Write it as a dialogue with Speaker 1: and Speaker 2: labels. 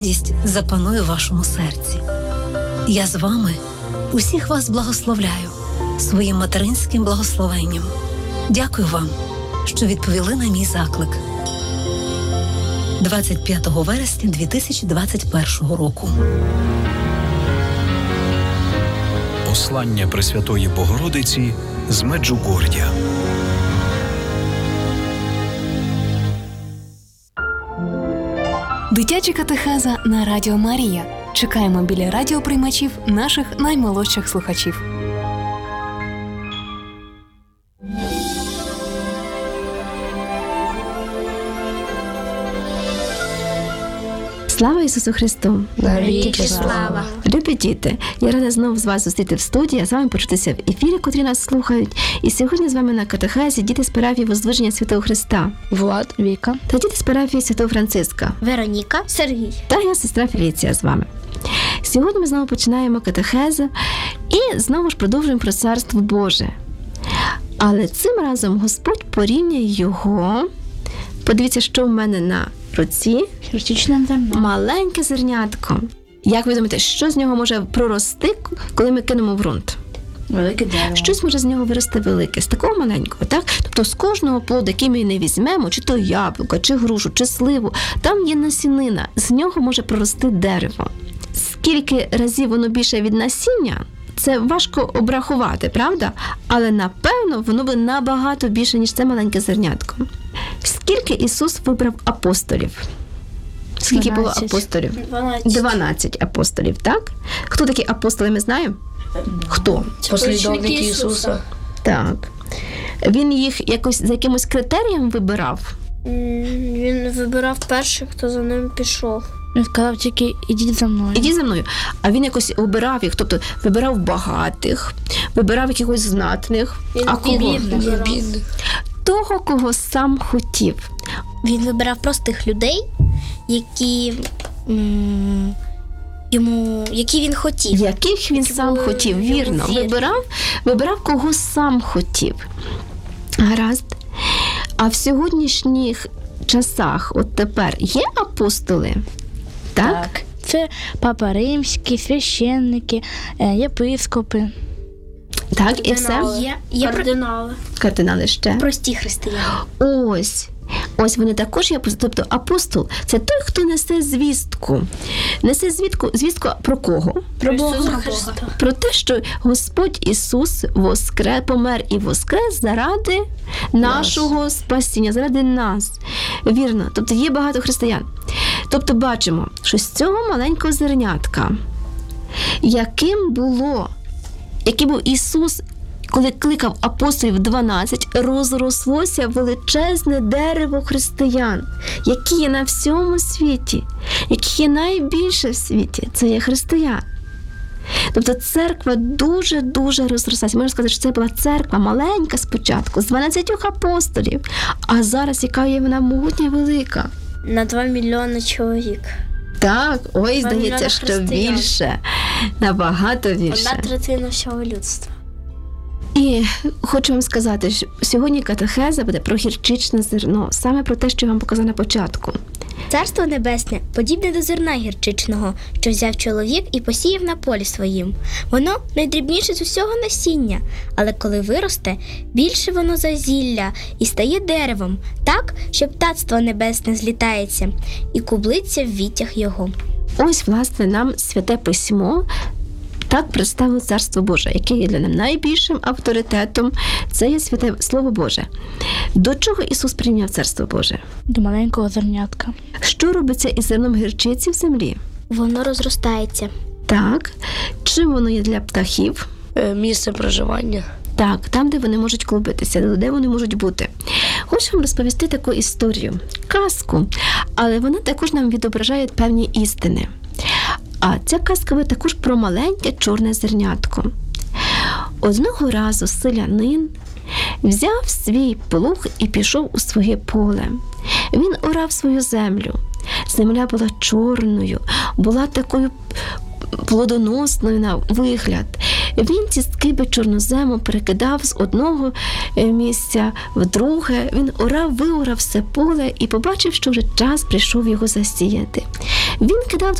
Speaker 1: радість запанує в вашому серці. Я з вами усіх вас благословляю своїм материнським благословенням. Дякую вам, що відповіли на мій заклик. 25 вересня 2021 року.
Speaker 2: Послання Пресвятої Богородиці з Меджугор'я.
Speaker 3: Дитяча катехеза на Радіо Марія. Чекаємо біля радіоприймачів наших наймолодших слухачів.
Speaker 4: Слава Ісусу Христу!
Speaker 5: Навіки слава!
Speaker 4: Любі діти, я рада знову з вас зустріти в студії, а з вами почутися в ефірі, котрі нас слухають. І сьогодні з вами на катехезі діти з парафії Воздвиження Святого Христа.
Speaker 5: Влад, Віка.
Speaker 4: Та діти з парафії Святого Франциска.
Speaker 5: Вероніка, Сергій.
Speaker 4: Та я сестра Феліція з вами. Сьогодні ми знову починаємо катехезу і знову ж продовжуємо про Царство Боже. Але цим разом Господь порівняє його. Подивіться, що в мене на руці.
Speaker 5: Гірчичне зерно.
Speaker 4: Маленьке зернятко. Як ви думаєте, що з нього може прорости, коли ми кинемо в ґрунт?
Speaker 5: Велике дерево.
Speaker 4: Щось може з нього вирости велике, з такого маленького, так? Тобто з кожного плоду, який ми не візьмемо, чи то яблуко, чи грушу, чи сливу, там є насінина, з нього може прорости дерево. Скільки разів воно більше від насіння, це важко обрахувати, правда? Але, напевно, воно буде набагато більше, ніж це маленьке зернятко. Скільки Ісус вибрав апостолів? Скільки
Speaker 5: 12.
Speaker 4: було апостолів? 12 апостолів, так? Хто такі апостоли, ми знаємо? Хто?
Speaker 5: Послідовники Ісуса.
Speaker 4: Так. Він їх якось за якимось критерієм вибирав?
Speaker 6: Він вибирав перших, хто за ним пішов.
Speaker 5: Він сказав тільки «ідіть за мною».
Speaker 4: Ідіть за мною. А він якось обирав їх, тобто вибирав багатих, вибирав якихось знатних. А кого? Того, кого сам хотів.
Speaker 6: Він вибирав простих людей, які він хотів.
Speaker 4: Яких він сам
Speaker 6: були
Speaker 4: хотів, вірно.
Speaker 6: йому вірні.
Speaker 4: Вибирав, кого сам хотів. Гаразд. А в сьогоднішніх часах, от тепер, є апостоли? Так?
Speaker 5: Це папа римський, священники, єпископи.
Speaker 4: Так, і все?
Speaker 6: Є кардинали.
Speaker 4: Кардинали ще.
Speaker 6: Прості християни.
Speaker 4: Ось вони також є апостоли. Тобто апостол – це той, хто несе звістку. Несе звістку про кого?
Speaker 6: Про Бога.
Speaker 4: Про те, що Господь Ісус помер і воскрес заради нашого спасіння, заради нас. Вірно. Тобто є багато християн. Тобто бачимо, що з цього маленького зернятка, який був Ісус, коли кликав апостолів 12, розрослося величезне дерево християн, які є на всьому світі, які є найбільше в світі. Це є християн. Тобто церква дуже-дуже розрослася. Можна сказати, що це була церква маленька спочатку, з 12 апостолів, а зараз яка є вона могутня і велика.
Speaker 6: На 2 мільйони чоловік.
Speaker 4: Так, ой,
Speaker 6: 2
Speaker 4: здається,
Speaker 6: мільйони
Speaker 4: що
Speaker 6: християн.
Speaker 4: більше, набагато більше.
Speaker 6: 1/3 всього людства.
Speaker 4: І хочу вам сказати, що сьогодні катехеза буде про гірчичне зерно, саме про те, що я вам показала на початку.
Speaker 6: Царство Небесне подібне до зерна гірчичного, що взяв чоловік і посіяв на полі своїм. Воно найдрібніше з усього насіння, але коли виросте, більше воно за зілля і стає деревом, так, що птацтво небесне злітається і кублиться в віттях його.
Speaker 4: Ось, власне, нам Святе Письмо так представило Царство Боже, яке є для нас найбільшим авторитетом. Це є Святе Слово Боже. До чого Ісус прийняв Царство Боже?
Speaker 5: До маленького зернятка.
Speaker 4: Що робиться із зерном гірчиці в землі?
Speaker 6: Воно розростається.
Speaker 4: Так. Чим воно є для птахів?
Speaker 5: Місце проживання.
Speaker 4: Так, там, де вони можуть клубитися, де вони можуть бути. Хочу вам розповісти таку історію, казку, але вона також нам відображає певні істини. А ця казка буде також про маленьке чорне зернятко. Одного разу селянин взяв свій плуг і пішов у своє поле. Він орав свою землю. Земля була чорною, була такою плодоносною на вигляд. Він ці скиби чорнозему перекидав з одного місця в друге. Він виорав все поле і побачив, що вже час прийшов його засіяти. Він кидав